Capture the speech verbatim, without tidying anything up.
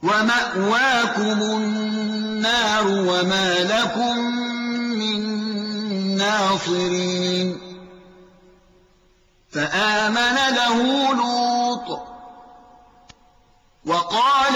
ومأواكم النار وما لكم من ناصرين فآمن له لوط وقال